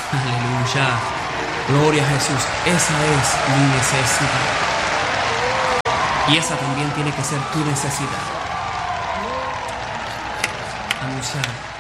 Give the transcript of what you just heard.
Aleluya. Gloria a Jesús. Esa es mi necesidad. Y esa también tiene que ser tu necesidad. Anunciar.